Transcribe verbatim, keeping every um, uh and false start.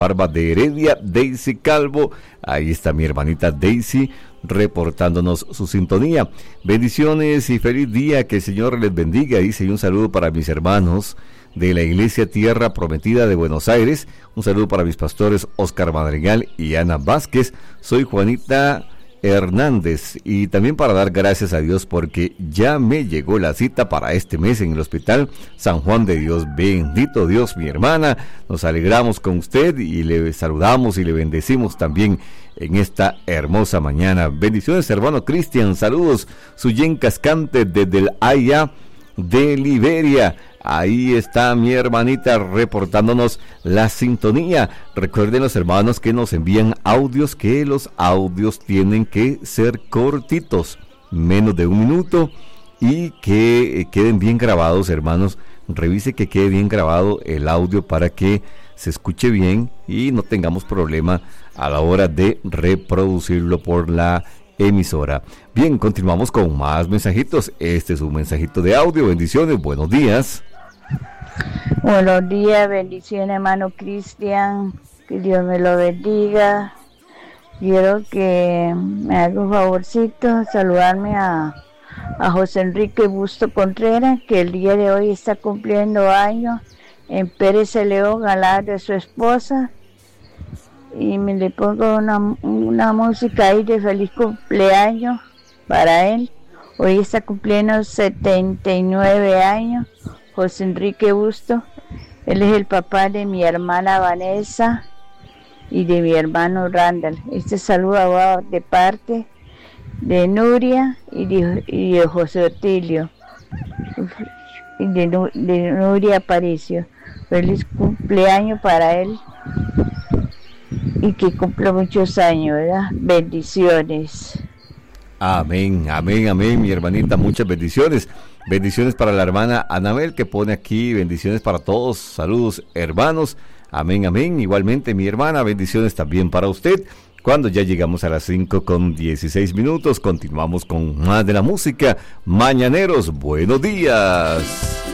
Barba de Heredia, Daisy Calvo. Ahí está mi hermanita Daisy reportándonos su sintonía. Bendiciones y feliz día, que el Señor les bendiga. Dice, y un saludo para mis hermanos de la Iglesia Tierra Prometida de Buenos Aires. Un saludo para mis pastores Oscar Madrigal y Ana Vázquez. Soy Juanita Hernández, y también para dar gracias a Dios porque ya me llegó la cita para este mes en el Hospital San Juan de Dios. Bendito Dios, mi hermana, nos alegramos con usted y le saludamos y le bendecimos también en esta hermosa mañana. Bendiciones, hermano Cristian, saludos, Suyen Cascante desde el Haya de Liberia. Ahí está mi hermanita reportándonos la sintonía. Recuerden, los hermanos, que nos envían audios, que los audios tienen que ser cortitos, menos de un minuto, y que queden bien grabados, hermanos. Revise que quede bien grabado el audio para que se escuche bien y no tengamos problema a la hora de reproducirlo por la emisora. Bien, continuamos con más mensajitos. Este es un mensajito de audio. Bendiciones, buenos días. Buenos días, bendiciones, hermano Cristian, que Dios me lo bendiga. Quiero que me haga un favorcito, saludarme a, a José Enrique Busto Contreras, que el día de hoy está cumpliendo años, en Pérez León, al lado de su esposa, y me le pongo una, una música ahí de feliz cumpleaños para él. Hoy está cumpliendo setenta y nueve años. José Enrique Busto, él es el papá de mi hermana Vanessa y de mi hermano Randall. Este saludo va de parte de Nuria y de, y de José Otilio, y de, de Nuria Aparicio. Feliz cumpleaños para él y que cumpla muchos años, ¿verdad? Bendiciones. Amén, amén, amén, mi hermanita, muchas bendiciones. Bendiciones para la hermana Anabel, que pone aquí bendiciones para todos. Saludos, hermanos. Amén, amén. Igualmente, mi hermana, bendiciones también para usted. Cuando ya llegamos a las cinco con dieciséis minutos, continuamos con más de la música. Mañaneros, buenos días.